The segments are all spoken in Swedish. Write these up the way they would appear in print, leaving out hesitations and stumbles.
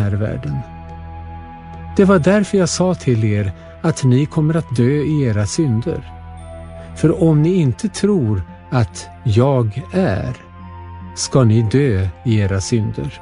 här världen. Det var därför jag sa till er att ni kommer att dö i era synder. För om ni inte tror att jag är, ska ni dö i era synder.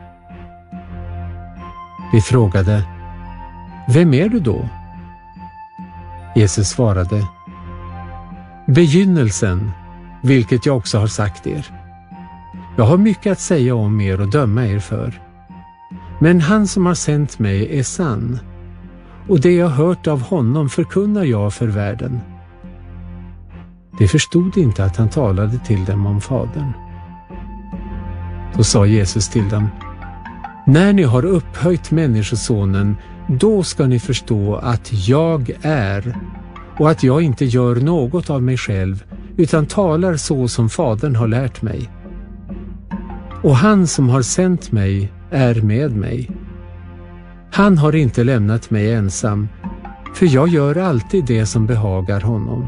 Vi frågade, vem är du då? Jesus svarade, begynnelsen, vilket jag också har sagt er. Jag har mycket att säga om er och döma er för. Men han som har sänt mig är sann, och det jag hört av honom förkunnar jag för världen. De förstod inte att han talade till dem om Fadern. Då sa Jesus till dem, när ni har upphöjt Människosonen, då ska ni förstå att jag är, och att jag inte gör något av mig själv, utan talar så som Fadern har lärt mig. Och han som har sänt mig är med mig. Han har inte lämnat mig ensam, för jag gör alltid det som behagar honom.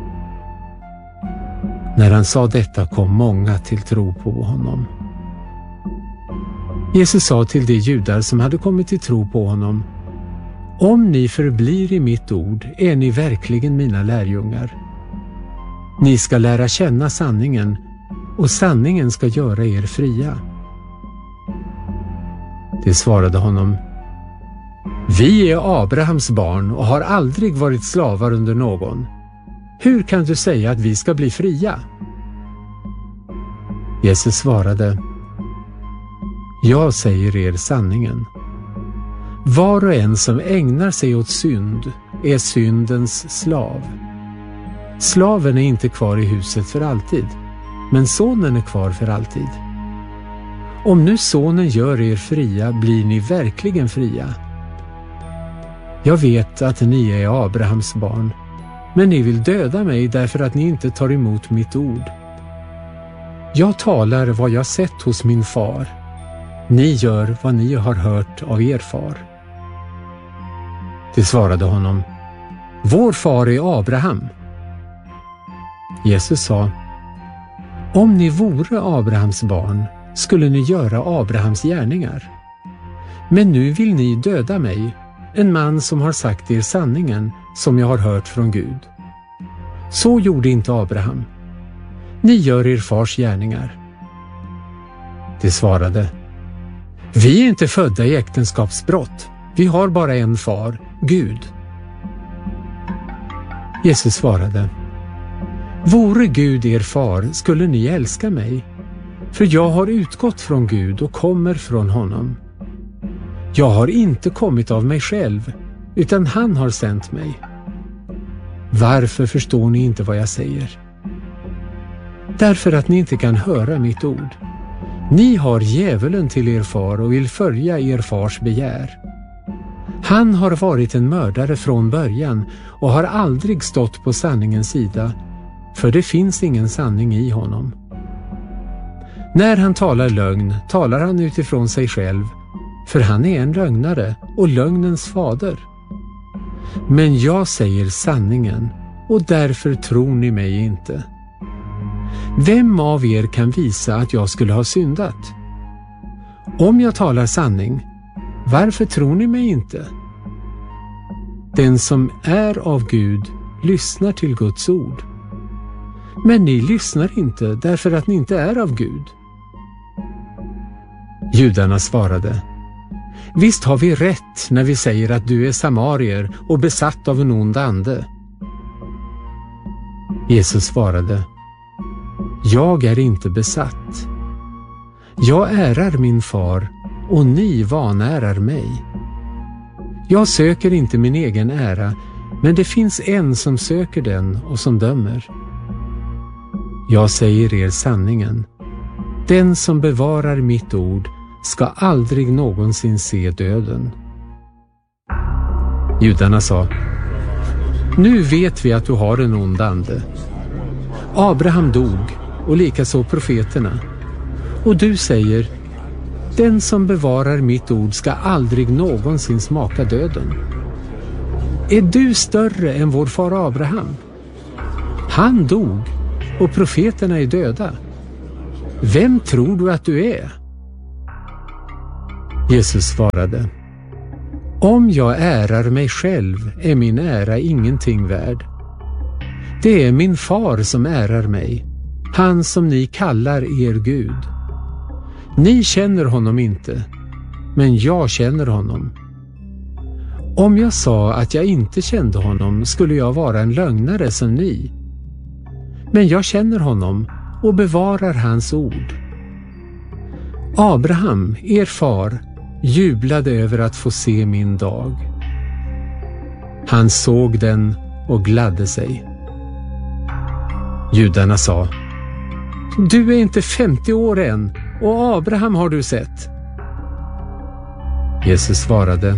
När han sa detta kom många till tro på honom. Jesus sa till de judar som hade kommit till tro på honom, om ni förblir i mitt ord är ni verkligen mina lärjungar. Ni ska lära känna sanningen, och sanningen ska göra er fria. De svarade honom, vi är Abrahams barn och har aldrig varit slavar under någon. Hur kan du säga att vi ska bli fria? Jesus svarade, jag säger er sanningen. Var och en som ägnar sig åt synd är syndens slav. Slaven är inte kvar i huset för alltid, men sonen är kvar för alltid. Om nu sonen gör er fria, blir ni verkligen fria. Jag vet att ni är Abrahams barn, men ni vill döda mig därför att ni inte tar emot mitt ord. Jag talar vad jag sett hos min far. Ni gör vad ni har hört av er far. De svarade honom, vår far är Abraham. Jesus sa, om ni vore Abrahams barn skulle ni göra Abrahams gärningar. Men nu vill ni döda mig, en man som har sagt er sanningen som jag har hört från Gud. Så gjorde inte Abraham. Ni gör er fars gärningar. De svarade, vi är inte födda i äktenskapsbrott. Vi har bara en far, Gud. Jesus svarade, vore Gud er far skulle ni älska mig, för jag har utgått från Gud och kommer från honom. Jag har inte kommit av mig själv, utan han har sänt mig. Varför förstår ni inte vad jag säger? Därför att ni inte kan höra mitt ord. Ni har djävulen till er far och vill följa er fars begär. Han har varit en mördare från början och har aldrig stått på sanningens sida, för det finns ingen sanning i honom. När han talar lögn talar han utifrån sig själv, för han är en lögnare och lögnens fader. Men jag säger sanningen, och därför tror ni mig inte. Vem av er kan visa att jag skulle ha syndat? Om jag talar sanning, varför tror ni mig inte? Den som är av Gud lyssnar till Guds ord. Men ni lyssnar inte därför att ni inte är av Gud. Judarna svarade, visst har vi rätt när vi säger att du är samarier och besatt av en ond ande. Jesus svarade, jag är inte besatt. Jag ärar min far och ni vanärar mig. Jag söker inte min egen ära, men det finns en som söker den och som dömer. Jag säger er sanningen. Den som bevarar mitt ord ska aldrig någonsin se döden. Judarna sa, nu vet vi att du har en ond ande. Abraham dog och likaså profeterna. Och du säger, den som bevarar mitt ord ska aldrig någonsin smaka döden. Är du större än vår far Abraham? Han dog och profeterna är döda. Vem tror du att du är? Jesus svarade: Om jag ärar mig själv är min ära ingenting värd. Det är min far som ärar mig, han som ni kallar er Gud. Ni känner honom inte, men jag känner honom. Om jag sa att jag inte kände honom skulle jag vara en lögnare som ni. Men jag känner honom och bevarar hans ord. Abraham, er far, jublade över att få se min dag. Han såg den och gladde sig. Judarna sa: Du är inte 50 år än, och Abraham har du sett. Jesus svarade: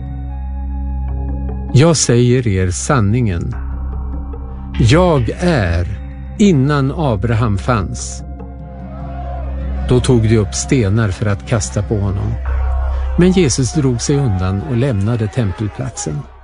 Jag säger er sanningen. Jag är innan Abraham fanns. Då tog de upp stenar för att kasta på honom. Men Jesus drog sig undan och lämnade tempelplatsen.